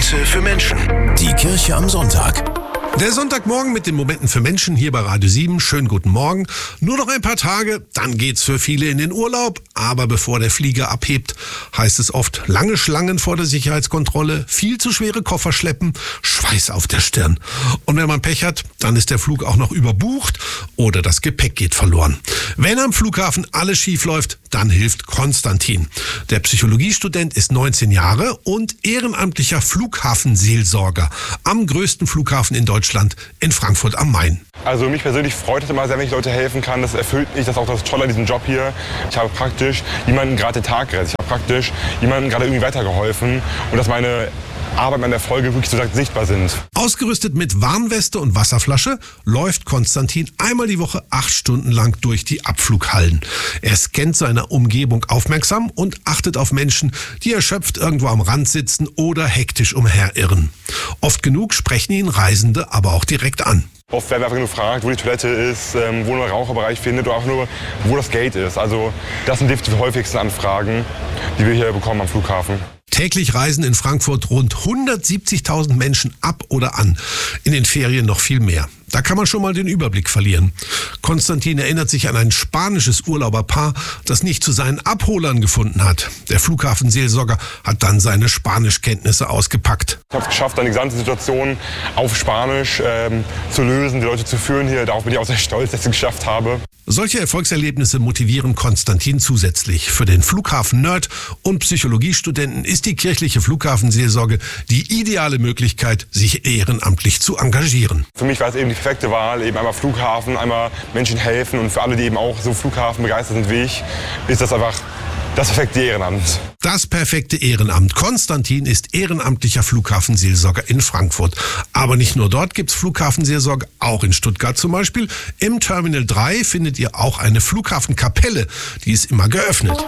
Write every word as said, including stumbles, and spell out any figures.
Momente für Menschen. Die Kirche am Sonntag. Der Sonntagmorgen mit den Momenten für Menschen hier bei Radio sieben. Schönen guten Morgen. Nur noch ein paar Tage, dann geht's für viele in den Urlaub. Aber bevor der Flieger abhebt, heißt es oft lange Schlangen vor der Sicherheitskontrolle, viel zu schwere Koffer schleppen, Schweiß auf der Stirn. Und wenn man Pech hat, dann ist der Flug auch noch überbucht oder das Gepäck geht verloren. Wenn am Flughafen alles schief läuft, dann hilft Konstantin. Der Psychologiestudent ist neunzehn Jahre und ehrenamtlicher Flughafenseelsorger am größten Flughafen in Deutschland, in Frankfurt am Main. Also mich persönlich freut es immer sehr, wenn ich Leute helfen kann. Das erfüllt mich, das ist auch das Tolle an diesem Job hier. Ich habe praktisch jemanden gerade den Tag gerettet. Ich habe praktisch jemanden gerade irgendwie weitergeholfen und dass meine Arbeit, meine Erfolge wirklich so sichtbar sind. Ausgerüstet mit Warnweste und Wasserflasche läuft Konstantin einmal die Woche acht Stunden lang durch die Abflughallen. Er scannt seine Umgebung aufmerksam und achtet auf Menschen, die erschöpft irgendwo am Rand sitzen oder hektisch umherirren. Oft genug sprechen ihn Reisende aber auch direkt an. Oft werden wir einfach nur gefragt, wo die Toilette ist, wo nur der Raucherbereich findet oder auch nur, wo das Gate ist. Also das sind die häufigsten Anfragen, die wir hier bekommen am Flughafen. Täglich reisen in Frankfurt rund hundertsiebzigtausend Menschen ab oder an. In den Ferien noch viel mehr. Da kann man schon mal den Überblick verlieren. Konstantin erinnert sich an ein spanisches Urlauberpaar, das nicht zu seinen Abholern gefunden hat. Der Flughafenseelsorger hat dann seine Spanischkenntnisse ausgepackt. Ich habe es geschafft, dann die gesamte Situation auf Spanisch ähm, zu lösen, die Leute zu führen hier. Darauf bin ich auch sehr stolz, dass ich es geschafft habe. Solche Erfolgserlebnisse motivieren Konstantin zusätzlich. Für den Flughafen-Nerd und Psychologiestudenten ist die kirchliche Flughafenseelsorge die ideale Möglichkeit, sich ehrenamtlich zu engagieren. Für mich war es eben die perfekte Wahl, eben einmal Flughafen, einmal Menschen helfen und für alle, die eben auch so Flughafen begeistert sind wie ich, ist das einfach das perfekte Ehrenamt. Das perfekte Ehrenamt. Konstantin ist ehrenamtlicher Flughafenseelsorger in Frankfurt. Aber nicht nur dort gibt's Flughafenseelsorge, auch in Stuttgart zum Beispiel. Im Terminal drei findet ihr auch eine Flughafenkapelle. Die ist immer geöffnet.